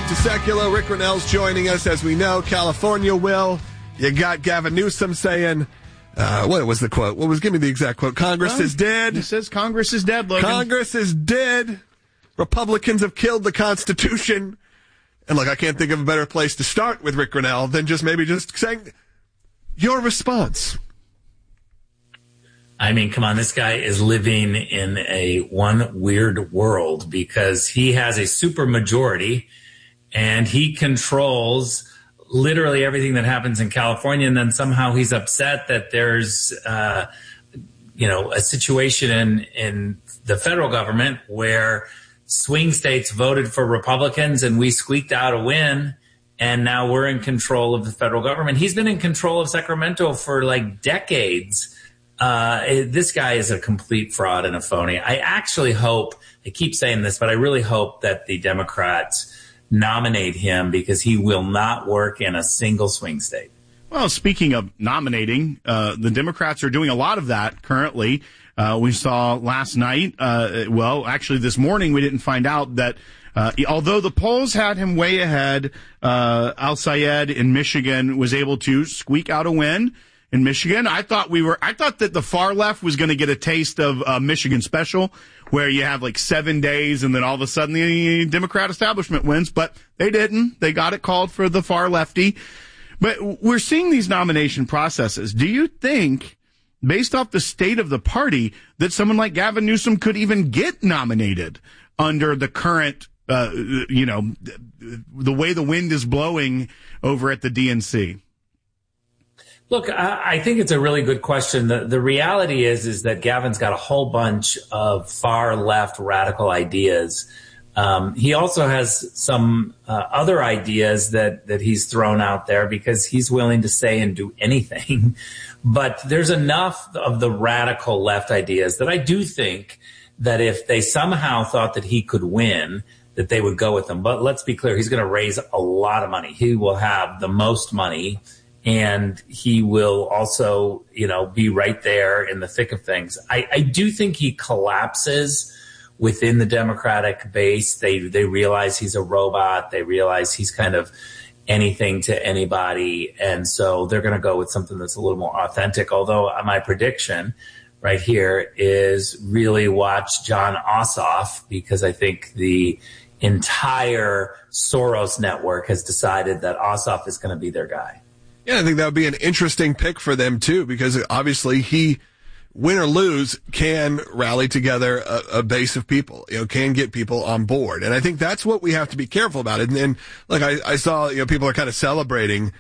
to Secular. Rick Rennell's joining us. As we know, California will. You got Gavin Newsom saying, what was the quote? Give me the exact quote. Congress is dead. He says Congress is dead, Logan. Congress is dead. Republicans have killed the Constitution. And look, I can't think of a better place to start with Rick Rennell than just saying your response. I mean, come on, this guy is living in a one weird world because he has a super majority and he controls literally everything that happens in California. And then somehow he's upset that there's, a situation in the federal government where swing states voted for Republicans and we squeaked out a win. And now we're in control of the federal government. He's been in control of Sacramento for like decades. This guy is a complete fraud and a phony. I actually hope, I keep saying this, but I really hope that the Democrats nominate him because he will not work in a single swing state. Well, speaking of nominating, the Democrats are doing a lot of that currently. We saw last night, actually this morning, we didn't find out that although the polls had him way ahead, Al-Sayed in Michigan was able to squeak out a win. In Michigan, I thought that the far left was going to get a taste of Michigan special, where you have like 7 days and then all of a sudden the Democrat establishment wins, but they didn't. They got it called for the far lefty. But we're seeing these nomination processes. Do you think, based off the state of the party, that someone like Gavin Newsom could even get nominated under the current, the way the wind is blowing over at the DNC? Look, I think it's a really good question. The reality is that Gavin's got a whole bunch of far left radical ideas. He also has some other ideas that he's thrown out there because he's willing to say and do anything. But there's enough of the radical left ideas that I do think that if they somehow thought that he could win, that they would go with him. But let's be clear, he's going to raise a lot of money. He will have the most money. And he will also, be right there in the thick of things. I do think he collapses within the Democratic base. They realize he's a robot. They realize he's kind of anything to anybody. And so they're going to go with something that's a little more authentic. Although my prediction right here is really watch Jon Ossoff, because I think the entire Soros network has decided that Ossoff is going to be their guy. Yeah, I think that would be an interesting pick for them, too, because obviously he, win or lose, can rally together a base of people, can get people on board. And I think that's what we have to be careful about. And like I saw, people are kind of celebrating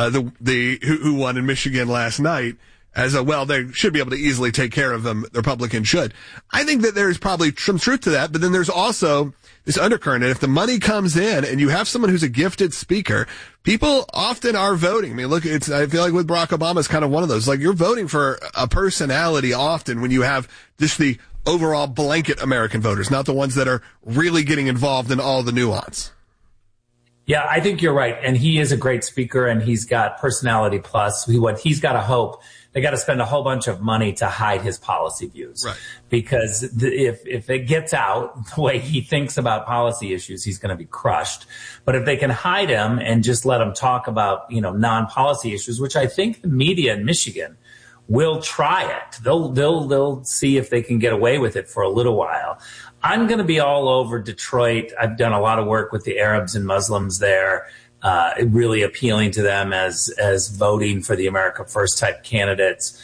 who won in Michigan last night as they should be able to easily take care of them. The Republicans should. I think that there's probably some truth to that, but then there's also this undercurrent. And if the money comes in and you have someone who's a gifted speaker, people often are voting. I mean, look, I feel like with Barack Obama, it's kind of one of those, like you're voting for a personality often when you have just the overall blanket American voters, not the ones that are really getting involved in all the nuance. Yeah, I think you're right. And he is a great speaker and he's got personality plus. What he's got to hope, they got to spend a whole bunch of money to hide his policy views. Right. Because if it gets out the way he thinks about policy issues, he's going to be crushed. But if they can hide him and just let him talk about, non-policy issues, which I think the media in Michigan will try it. They'll see if they can get away with it for a little while. I'm going to be all over Detroit. I've done a lot of work with the Arabs and Muslims there, really appealing to them as voting for the America First type candidates.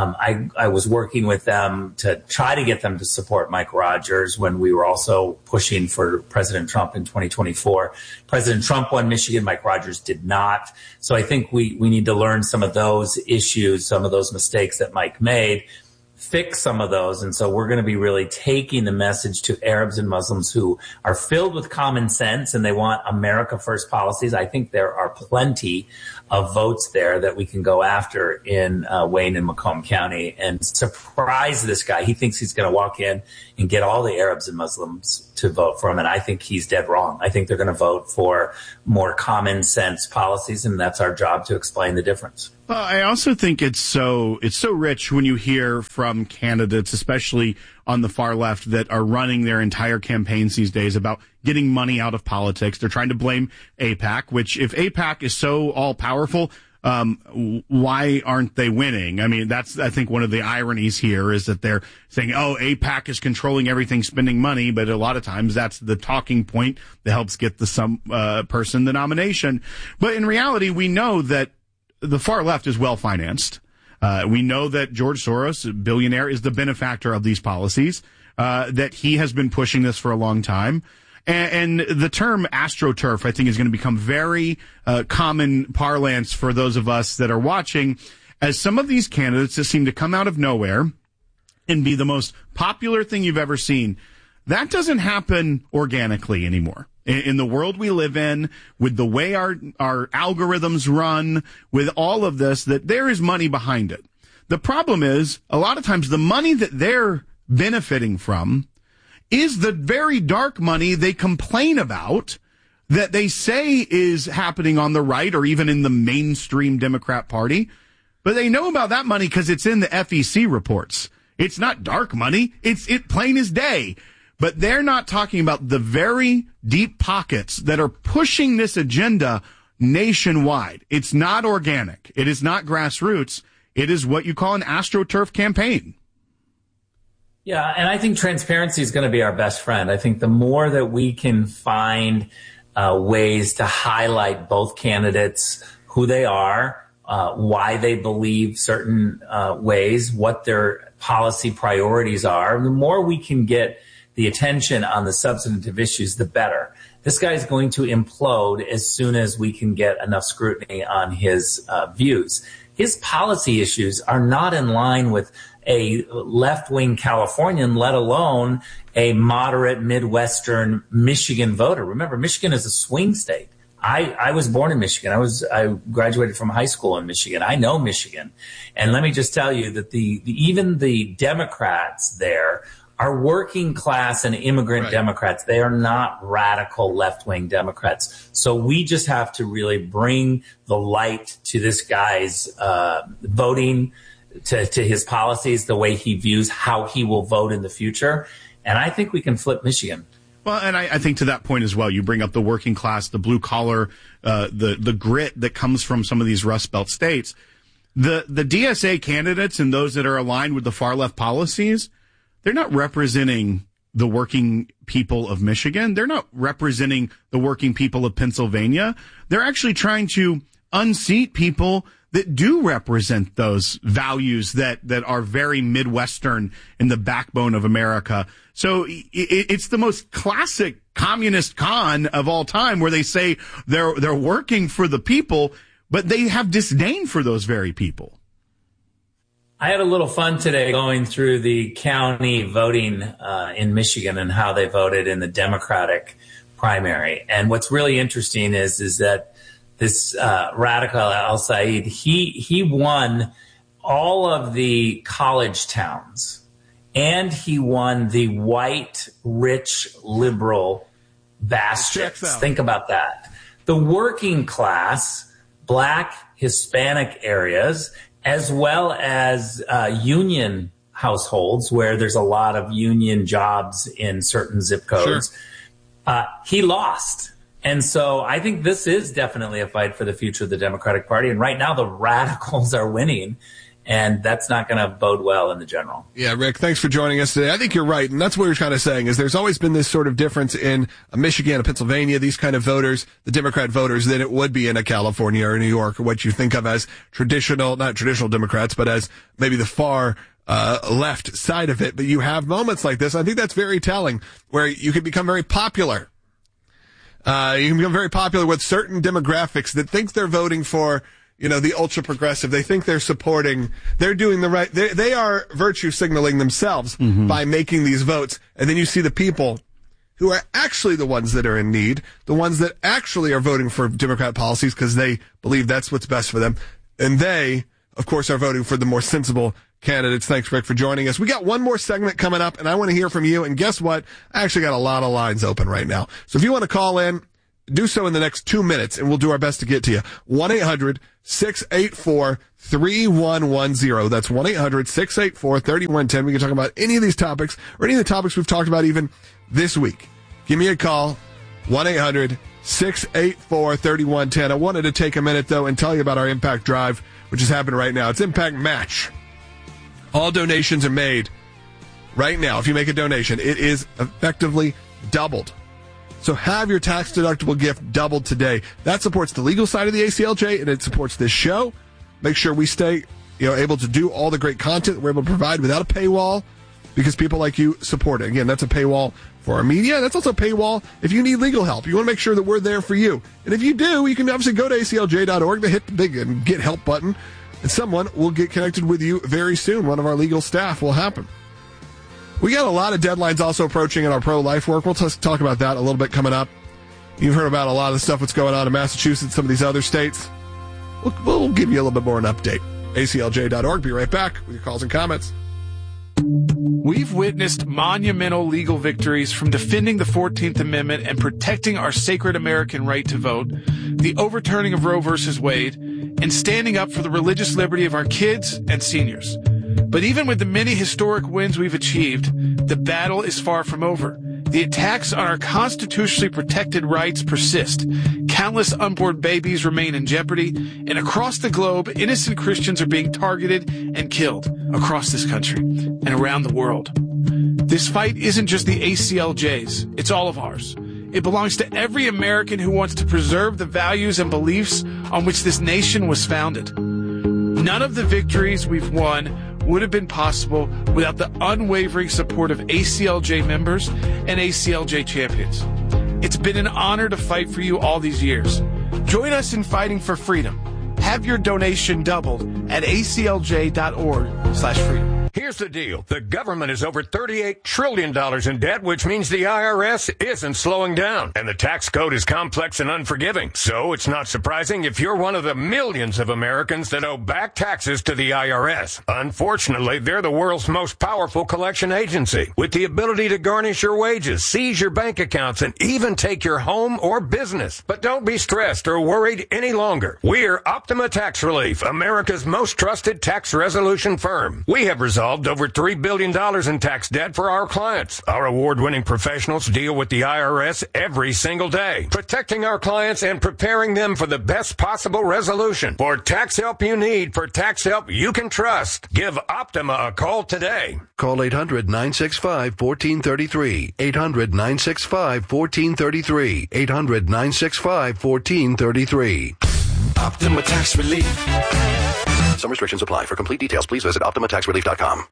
I was working with them to try to get them to support Mike Rogers when we were also pushing for President Trump in 2024. President Trump won Michigan. Mike Rogers did not. So I think we need to learn some of those issues, some of those mistakes that Mike made, fix some of those. And so we're going to be really taking the message to Arabs and Muslims who are filled with common sense and they want America First policies. I think there are plenty of votes there that we can go after in Wayne and Macomb County and surprise this guy. He thinks he's going to walk in and get all the Arabs and Muslims to vote for him. And I think he's dead wrong. I think they're going to vote for more common sense policies. And that's our job to explain the difference. Well, I also think it's so rich when you hear from from candidates, especially on the far left, that are running their entire campaigns these days about getting money out of politics. They're trying to blame AIPAC, which if AIPAC is so all-powerful, why aren't they winning? I mean, that's, I think, one of the ironies here is that they're saying, oh, AIPAC is controlling everything, spending money, but a lot of times that's the talking point that helps get the person the nomination. But in reality, we know that the far left is well-financed. We know that George Soros, a billionaire, is the benefactor of these policies, that he has been pushing this for a long time. And the term AstroTurf, I think, is going to become very common parlance for those of us that are watching, as some of these candidates that seem to come out of nowhere and be the most popular thing you've ever seen. That doesn't happen organically anymore. In the world we live in, with the way our algorithms run, with all of this, that there is money behind it. The problem is, a lot of times the money that they're benefiting from is the very dark money they complain about, that they say is happening on the right or even in the mainstream Democrat Party. But they know about that money because it's in the FEC reports. It's not dark money. It's plain as day. But they're not talking about the very deep pockets that are pushing this agenda nationwide. It's not organic. It is not grassroots. It is what you call an AstroTurf campaign. Yeah, and I think transparency is going to be our best friend. I think the more that we can find ways to highlight both candidates, who they are, why they believe certain ways, what their policy priorities are, the more we can get the attention on the substantive issues, the better. This guy is going to implode as soon as we can get enough scrutiny on his views. His policy issues are not in line with a left-wing Californian, let alone a moderate Midwestern Michigan voter. Remember, Michigan is a swing state. I was born in Michigan. I graduated from high school in Michigan. I know Michigan. And let me just tell you that even the Democrats there are working class and immigrant Democrats. They are not radical left-wing Democrats. So we just have to really bring the light to this guy's voting, to his policies, the way he views how he will vote in the future. And I think we can flip Michigan. Well, and I think to that point as well, you bring up the working class, the blue collar, the grit that comes from some of these Rust Belt states. The DSA candidates and those that are aligned with the far left policies, they're not representing the working people of Michigan. They're not representing the working people of Pennsylvania. They're actually trying to unseat people that do represent those values that are very Midwestern in the backbone of America. So it's the most classic communist con of all time, where they say they're working for the people, but they have disdain for those very people. I had a little fun today going through the county voting in Michigan and how they voted in the Democratic primary. And what's really interesting is that this Radical Al-Said, he won all of the college towns, and he won the white, rich, liberal bastions. Think about that. The working class, black, Hispanic areas, as well as union households where there's a lot of union jobs in certain zip codes, he lost. And so I think this is definitely a fight for the future of the Democratic Party. And right now the radicals are winning, and that's not going to bode well in the general. Yeah, Rick, thanks for joining us today. I think you're right. And that's what we're kind of saying is there's always been this sort of difference in Michigan and Pennsylvania, these kind of voters, the Democrat voters, than it would be in a California or New York, or what you think of as traditional, not traditional Democrats, but as maybe the far left side of it. But you have moments like this. I think that's very telling, where you can become very popular. You can become very popular with certain demographics that think they're voting for, the ultra progressive. They think they're doing the right, they are virtue signaling themselves by making these votes. And then you see the people who are actually the ones that are in need, the ones that actually are voting for Democrat policies because they believe that's what's best for them. And they, of course, are voting for the more sensible candidates. Thanks, Rick, for joining us. We got one more segment coming up, and I want to hear from you. And guess what? I actually got a lot of lines open right now. So if you want to call in, do so in the next 2 minutes, and we'll do our best to get to you. 1-800-684-3110. That's 1-800-684-3110. We can talk about any of these topics or any of the topics we've talked about even this week. Give me a call, 1-800-684-3110. I wanted to take a minute, though, and tell you about our Impact Drive, which is happening right now. It's Impact Match. All donations are made right now. If you make a donation, it is effectively doubled. So have your tax-deductible gift doubled today. That supports the legal side of the ACLJ, and it supports this show. Make sure we stay able to do all the great content we're able to provide without a paywall, because people like you support it. Again, that's a paywall for our media. That's also a paywall if you need legal help. You want to make sure that we're there for you. And if you do, you can obviously go to aclj.org to hit the big and get help button, and someone will get connected with you very soon. One of our legal staff will happen. We got a lot of deadlines also approaching in our pro-life work. We'll talk about that a little bit coming up. You've heard about a lot of the stuff that's going on in Massachusetts, some of these other states. We'll give you a little bit more an update. ACLJ.org. Be right back with your calls and comments. We've witnessed monumental legal victories, from defending the 14th Amendment and protecting our sacred American right to vote, the overturning of Roe v. Wade, and standing up for the religious liberty of our kids and seniors. But even with the many historic wins we've achieved, the battle is far from over. The attacks on our constitutionally protected rights persist. Countless unborn babies remain in jeopardy, and across the globe, innocent Christians are being targeted and killed across this country and around the world. This fight isn't just the ACLJ's, it's all of ours. It belongs to every American who wants to preserve the values and beliefs on which this nation was founded. None of the victories we've won would have been possible without the unwavering support of ACLJ members and ACLJ champions. It's been an honor to fight for you all these years. Join us in fighting for freedom. Have your donation doubled at aclj.org/freedom. Here's the deal. The government is over $38 trillion in debt, which means the IRS isn't slowing down. And the tax code is complex and unforgiving. So it's not surprising if you're one of the millions of Americans that owe back taxes to the IRS. Unfortunately, they're the world's most powerful collection agency, with the ability to garnish your wages, seize your bank accounts, and even take your home or business. But don't be stressed or worried any longer. We're Optima Tax Relief, America's most trusted tax resolution firm. We have resolved over $3 billion in tax debt for our clients. Our award-winning professionals deal with the IRS every single day, protecting our clients and preparing them for the best possible resolution. For tax help you need, for tax help you can trust, give Optima a call today. Call 800-965-1433. 800-965-1433. 800-965-1433. Optima Tax Relief. Some restrictions apply. For complete details, please visit OptimaTaxRelief.com.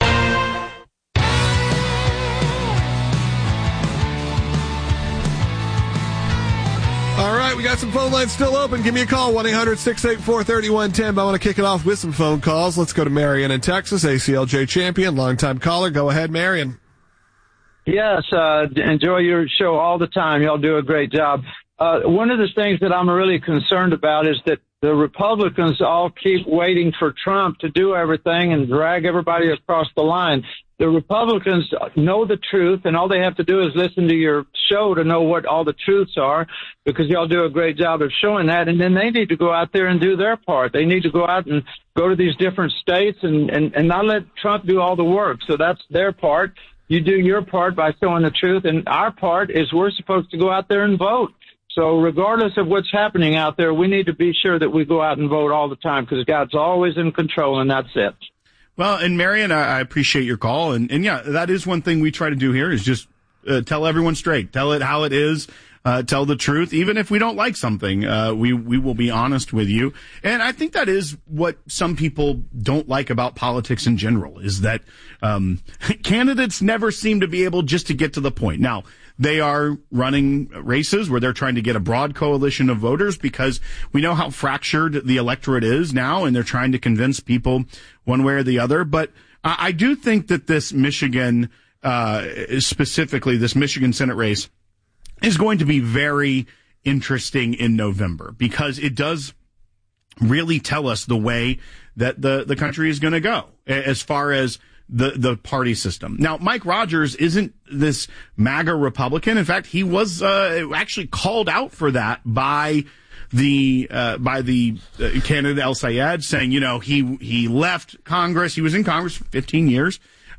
All right, we got some phone lines still open. Give me a call, 1-800-684-3110. But I want to kick it off with some phone calls. Let's go to Marion in Texas, ACLJ champion, longtime caller. Go ahead, Marion. Yes, enjoy your show all the time. Y'all do a great job. One of the things that I'm really concerned about is that the Republicans all keep waiting for Trump to do everything and drag everybody across the line. The Republicans know the truth, and all they have to do is listen to your show to know what all the truths are, because y'all do a great job of showing that. And then they need to go out there and do their part. They need to go out and go to these different states and not let Trump do all the work. So that's their part. You do your part by showing the truth, and our part is we're supposed to go out there and vote. So regardless of what's happening out there, we need to be sure that we go out and vote all the time, because God's always in control, and that's it. Well, and Marion, I appreciate your call. And yeah, that is one thing we try to do here is just tell everyone straight. Tell it how it is. Tell the truth. Even if we don't like something, we will be honest with you. And I think that is what some people don't like about politics in general, is that candidates never seem to be able just to get to the point. Now, they are running races where they're trying to get a broad coalition of voters, because we know how fractured the electorate is now, and they're trying to convince people one way or the other. But I do think that this Michigan, specifically this Michigan Senate race, is going to be very interesting in November, because it does really tell us the way that the country is going to go as far as the party system. Now, Mike Rogers isn't this MAGA Republican. In fact, he was actually called out for that by by the candidate El Sayed, saying, he left Congress. He was in Congress for 15 years.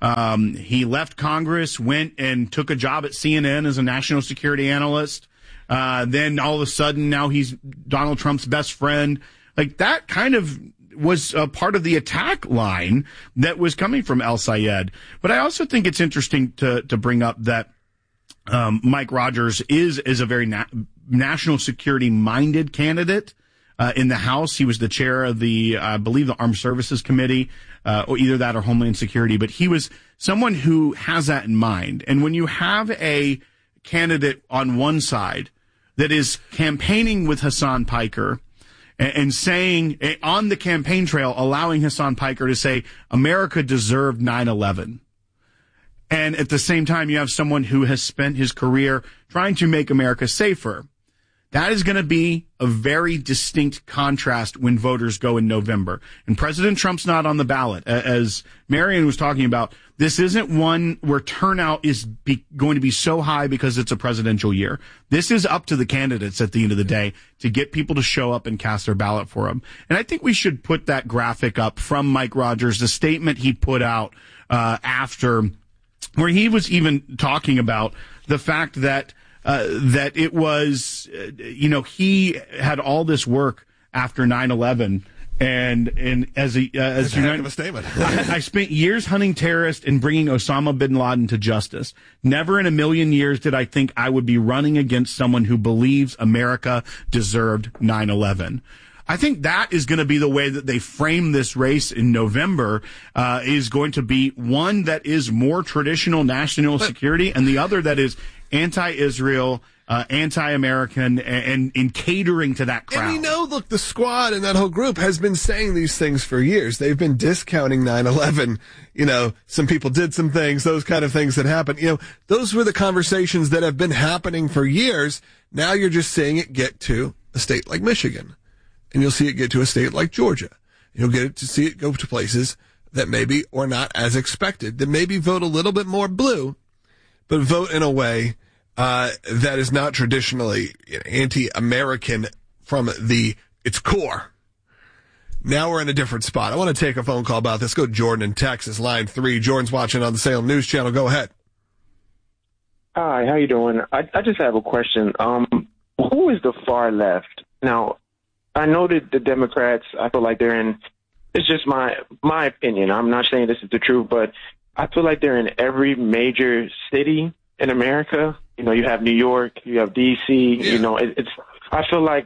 He left Congress, went and took a job at CNN as a national security analyst. Then all of a sudden, now he's Donald Trump's best friend. Like, that kind of was a part of the attack line that was coming from El Sayed. But I also think it's interesting to bring up that Mike Rogers is a very national security minded candidate in the House. He was the chair of I believe the Armed Services Committee, or either that or Homeland Security. But he was someone who has that in mind. And when you have a candidate on one side that is campaigning with Hassan Piker and saying on the campaign trail, allowing Hassan Piker to say America deserved 9/11. And at the same time, you have someone who has spent his career trying to make America safer. That is going to be a very distinct contrast when voters go in November. And President Trump's not on the ballot. As Marion was talking about, this isn't one where turnout is going to be so high because it's a presidential year. This is up to the candidates at the end of the day to get people to show up and cast their ballot for them. And I think we should put that graphic up from Mike Rogers, the statement he put out after, where he was even talking about the fact that it was, he had all this work after 9/11, and as a heck of a statement. I spent years hunting terrorists and bringing Osama bin Laden to justice. Never in a million years did I think I would be running against someone who believes America deserved 9/11. I think that is going to be the way that they frame this race in November, is going to be one that is more traditional national security and the other that is anti-Israel, anti-American, and in catering to that crowd. And look, the squad and that whole group has been saying these things for years. They've been discounting 9/11. Some people did some things, those kind of things that happened. Those were the conversations that have been happening for years. Now you're just seeing it get to a state like Michigan. And you'll see it get to a state like Georgia. You'll get to see it go to places that maybe are not as expected, that maybe vote a little bit more blue, but vote in a way that is not traditionally anti-American from its core. Now we're in a different spot. I want to take a phone call about this. Go to Jordan in Texas, line 3. Jordan's watching on the Salem News Channel. Go ahead. Hi, how you doing? I just have a question. Who is the far left? Now, I know that the Democrats, I feel like they're in, it's just my opinion. I'm not saying this is the truth, but I feel like they're in every major city in America. You have New York, you have D.C., it's, I feel like,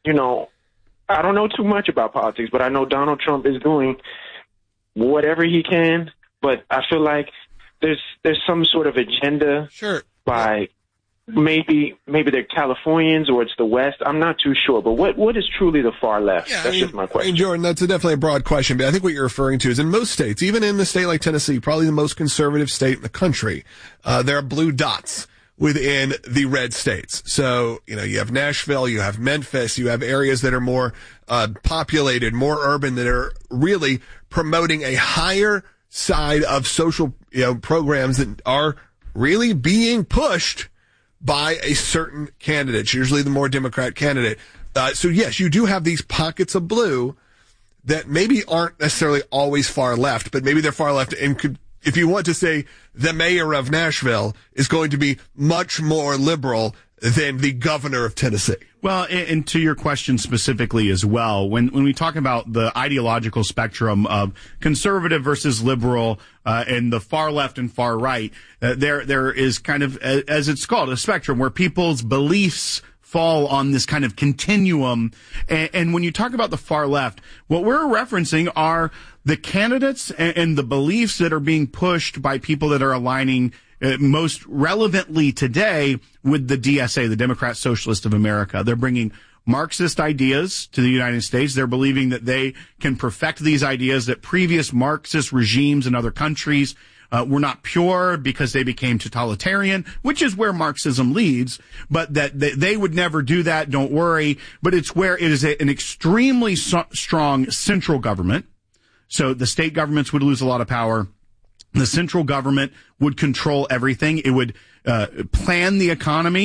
I don't know too much about politics, but I know Donald Trump is doing whatever he can, but I feel like there's some sort of agenda by maybe they're Californians or it's the West. I'm not too sure, but what is truly the far left? That's just my question. Jordan, that's definitely a broad question, but I think what you're referring to is in most states, even in the state like Tennessee, probably the most conservative state in the country, there are blue dots within the red states. So, you have Nashville, you have Memphis, you have areas that are more populated, more urban, that are really promoting a higher side of social programs that are really being pushed by a certain candidate, usually the more Democrat candidate. So yes, you do have these pockets of blue that maybe aren't necessarily always far left, but maybe they're far left and could, if you want to say the mayor of Nashville is going to be much more liberal than the governor of Tennessee. Well, and to your question specifically as well, when we talk about the ideological spectrum of conservative versus liberal, and the far left and far right, there is kind of, as it's called, a spectrum where people's beliefs fall on this kind of continuum. And when you talk about the far left, what we're referencing are the candidates and the beliefs that are being pushed by people that are aligning most relevantly today with the DSA, the Democrat Socialist of America. They're bringing Marxist ideas to the United States. They're believing that they can perfect these ideas, that previous Marxist regimes in other countries were not pure because they became totalitarian, which is where Marxism leads, but that they would never do that, don't worry. But it's where it is an extremely strong central government. So the state governments would lose a lot of power. The central government would control everything. It would plan the economy.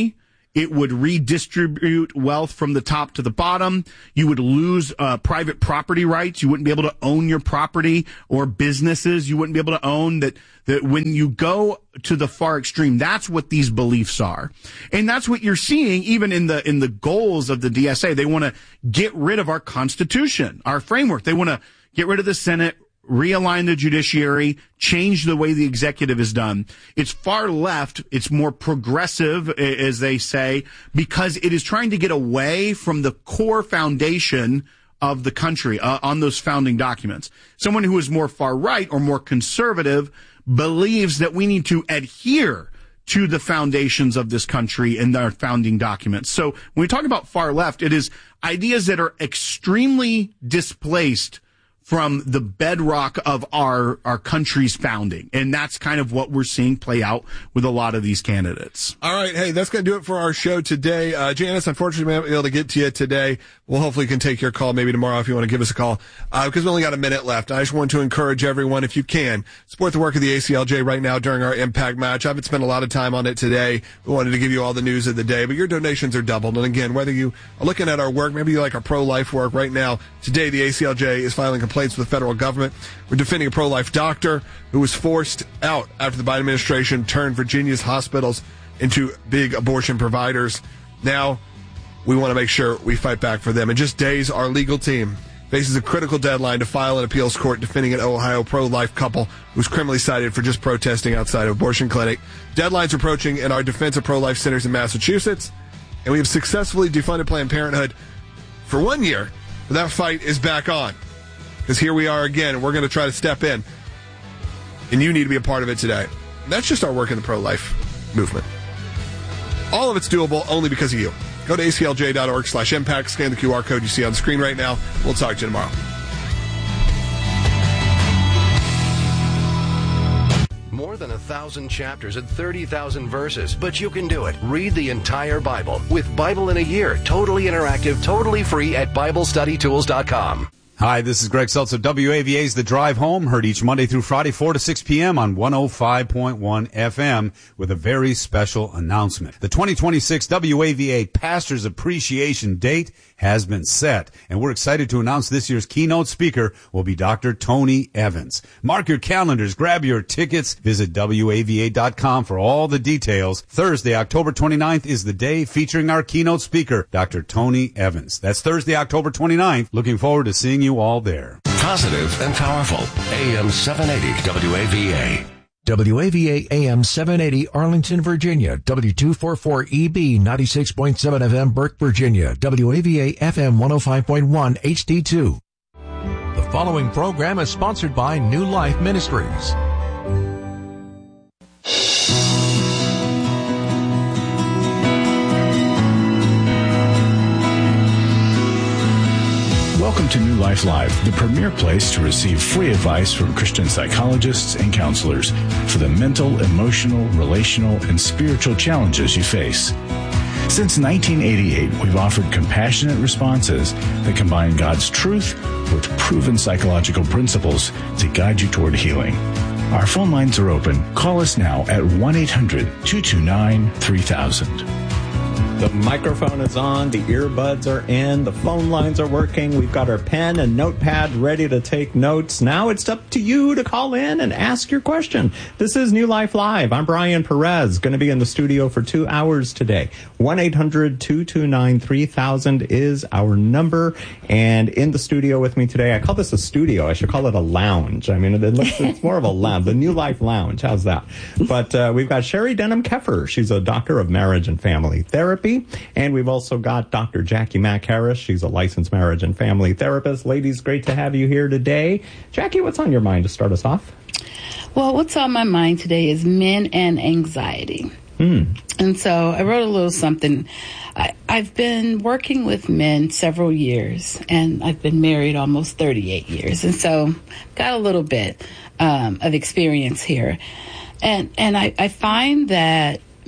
It would redistribute wealth from the top to the bottom. You would lose private property rights. You wouldn't be able to own your property or businesses. You wouldn't be able to own that when you go to the far extreme, that's what these beliefs are. And that's what you're seeing even in the goals of the DSA. They want to get rid of our Constitution, our framework. They want to get rid of the Senate, realign the judiciary, change the way the executive is done. It's far left. It's more progressive, as they say, because it is trying to get away from the core foundation of the country on those founding documents. Someone who is more far right or more conservative believes that we need to adhere to the foundations of this country and our founding documents. So when we talk about far left, it is ideas that are extremely displaced from the bedrock of our country's founding. And that's kind of what we're seeing play out with a lot of these candidates. All right. Hey, that's going to do it for our show today. Janice, unfortunately, we haven't been able to get to you today. We'll hopefully can take your call maybe tomorrow if you want to give us a call, because we only got a minute left. I just want to encourage everyone, if you can, support the work of the ACLJ right now during our Impact Match. I haven't spent a lot of time on it today. We wanted to give you all the news of the day, but your donations are doubled. And again, whether you are looking at our work, maybe you like our pro-life work right now, today the ACLJ is filing complaints with the federal government. We're defending a pro-life doctor who was forced out after the Biden administration turned Virginia's hospitals into big abortion providers. Now, we want to make sure we fight back for them. In just days, our legal team faces a critical deadline to file an appeals court defending an Ohio pro-life couple who was criminally cited for just protesting outside of an abortion clinic. Deadline's approaching in our defense of pro-life centers in Massachusetts, and we have successfully defunded Planned Parenthood for 1 year, but that fight is back on. Because here we are again, and we're going to try to step in. And you need to be a part of it today. And that's just our work in the pro-life movement. All of it's doable only because of you. Go to aclj.org/impact, scan the QR code you see on the screen right now. We'll talk to you tomorrow. More than 1,000 chapters and 30,000 verses, but you can do it. Read the entire Bible with Bible in a Year, totally interactive, totally free at BibleStudyTools.com. Hi, this is Greg Seltzer. WAVA's The Drive Home, heard each Monday through Friday, 4 to 6 p.m. on 105.1 FM with a very special announcement. The 2026 WAVA Pastors Appreciation Date has been set, and we're excited to announce this year's keynote speaker will be Dr. Tony Evans. Mark your calendars, grab your tickets, visit WAVA.com for all the details. Thursday, October 29th is the day featuring our keynote speaker, Dr. Tony Evans. That's Thursday, October 29th. Looking forward to seeing you all there. Positive and powerful. AM 780 WAVA. WAVA AM 780 Arlington, Virginia. W244EB 96.7 FM Burke, Virginia. WAVA FM 105.1 HD2. The following program is sponsored by New Life Ministries. Welcome to New Life Live, the premier place to receive free advice from Christian psychologists and counselors for the mental, emotional, relational, and spiritual challenges you face. Since 1988, we've offered compassionate responses that combine God's truth with proven psychological principles to guide you toward healing. Our phone lines are open. Call us now at 1-800-229-3000. The microphone is on, the earbuds are in, the phone lines are working. We've got our pen and notepad ready to take notes. Now it's up to you to call in and ask your question. This is New Life Live. I'm Brian Perez, going to be in the studio for 2 hours today. 1-800-229-3000 is our number. And in the studio with me today, I call this a studio. I should call it a lounge. I mean, it's more of a lounge, the New Life Lounge. How's that? But we've got Sherry Denham-Keffer. She's a doctor of marriage and family therapy. And we've also got Dr. Jackie Mack Harris. She's a licensed marriage and family therapist. Ladies, great to have you here today. Jackie, what's on your mind to start us off? Well, what's on my mind today is men and anxiety. And so I wrote a little something. I've been working with men several years, and I've been married almost 38 years. And so got a little bit of experience here. And I find that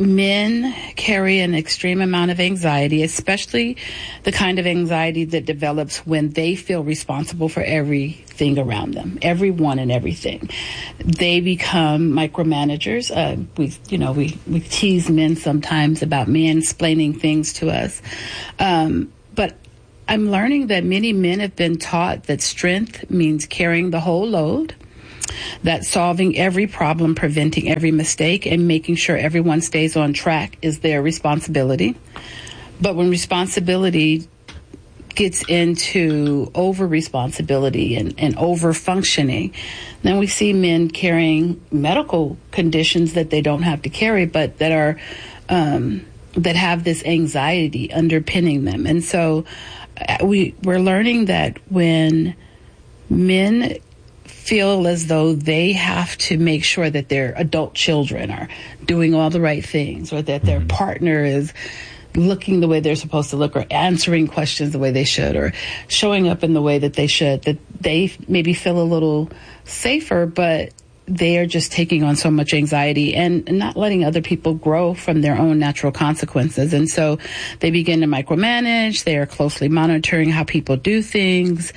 men carry an extreme amount of anxiety, especially the kind of anxiety that develops when they feel responsible for everything around them, everyone and everything. They become micromanagers. We tease men sometimes about mansplaining things to us. But I'm learning that many men have been taught that strength means carrying the whole load, that solving every problem, preventing every mistake, and making sure everyone stays on track is their responsibility. But when responsibility gets into over-responsibility and over-functioning, then we see men carrying medical conditions that they don't have to carry, but that are that have this anxiety underpinning them. And so we're learning that when men feel as though they have to make sure that their adult children are doing all the right things, or that their partner is looking the way they're supposed to look, or answering questions the way they should, or showing up in the way that they should, that they maybe feel a little safer, but they are just taking on so much anxiety and not letting other people grow from their own natural consequences. And so they begin to micromanage. They are closely monitoring how people do things.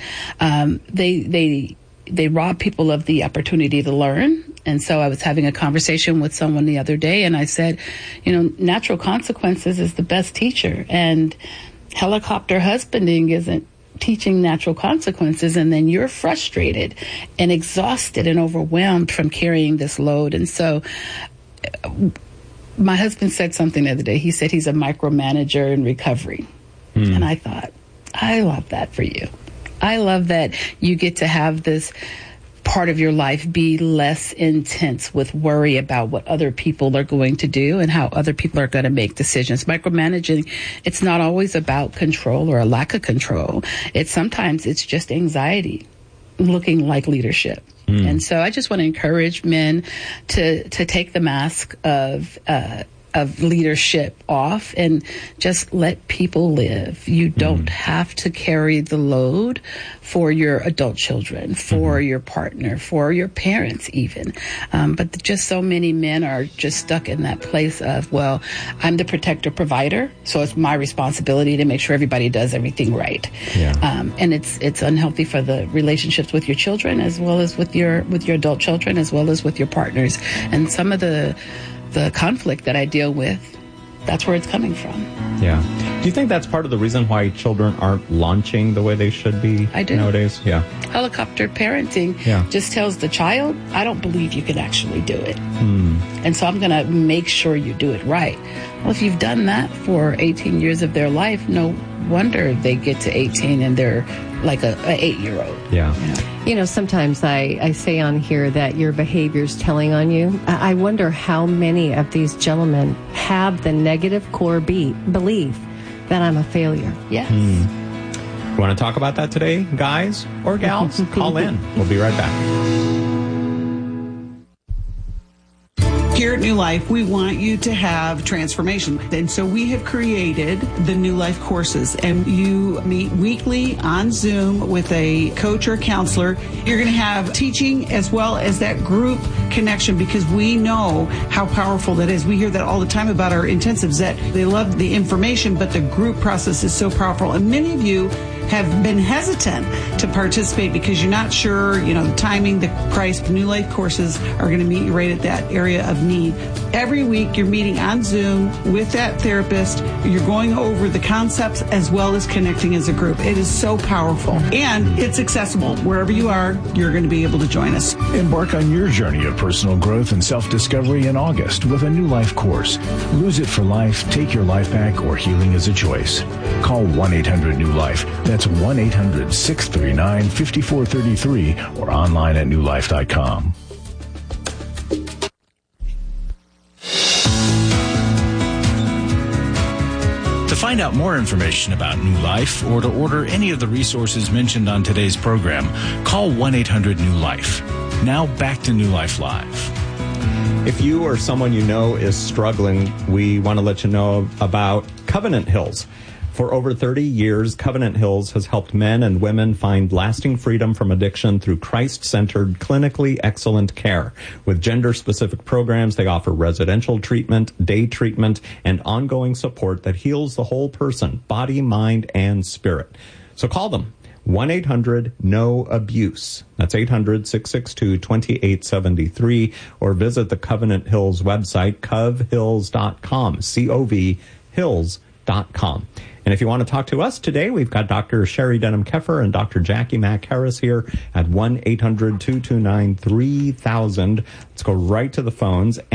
They rob people of the opportunity to learn. And so I was having a conversation with someone the other day, and I said, natural consequences is the best teacher, and helicopter husbanding isn't teaching natural consequences. And then you're frustrated and exhausted and overwhelmed from carrying this load. And so my husband said something the other day. He said he's a micromanager in recovery. And I thought, I love that for you. I love that you get to have this part of your life be less intense with worry about what other people are going to do and how other people are going to make decisions. Micromanaging, it's not always about control or a lack of control. Sometimes it's just anxiety looking like leadership. And so I just want to encourage men to take the mask of leadership off and just let people live. You don't have to carry the load for your adult children, for your partner, for your parents even. But just so many men are just stuck in that place of, well, I'm the protector provider, so it's my responsibility to make sure everybody does everything right. Yeah. And it's unhealthy for the relationships with your children, as well as with your adult children, as well as with your partners. And some of the conflict that I deal with, that's where it's coming from. Yeah. Do you think that's part of the reason why children aren't launching the way they should be nowadays? Yeah. Helicopter parenting just tells the child, I don't believe you can actually do it. And so I'm going to make sure you do it right. Well, if you've done that for 18 years of their life, no wonder they get to 18 and they're like a 8-year-old. Yeah. Sometimes I say on here that your behavior's telling on you. I wonder how many of these gentlemen have the negative core belief that I'm a failure. Yes. You want to talk about that today, guys or gals? Call in. We'll be right back. Here at New Life, we want you to have transformation. And so we have created the New Life courses, and you meet weekly on Zoom with a coach or a counselor. You're going to have teaching as well as that group connection, because we know how powerful that is. We hear that all the time about our intensives, that they love the information, but the group process is so powerful. And many of you have been hesitant to participate because you're not sure, the timing, the price. New Life courses are going to meet you right at that area of need. Every week you're meeting on Zoom with that therapist. You're going over the concepts as well as connecting as a group. It is so powerful, and it's accessible. Wherever you are, you're going to be able to join us. Embark on your journey of personal growth and self-discovery in August with a New Life course. Lose it for life, take your life back, or healing is a choice. Call 1-800-NEW-LIFE. That's 1-800-639-5433 or online at newlife.com. To find out more information about New Life or to order any of the resources mentioned on today's program, call 1-800-NEW-LIFE. Now back to New Life Live. If you or someone you know is struggling, we want to let you know about Covenant Hills. For over 30 years, Covenant Hills has helped men and women find lasting freedom from addiction through Christ-centered, clinically excellent care. With gender-specific programs, they offer residential treatment, day treatment, and ongoing support that heals the whole person, body, mind, and spirit. So call them. 1-800-NO-ABUSE. That's 800-662-2873. Or visit the Covenant Hills website, covhills.com, C-O-V, hills.com. And if you want to talk to us today, we've got Dr. Sherry Denham-Keffer and Dr. Jackie Mack Harris here at 1-800-229-3000. Let's go right to the phones.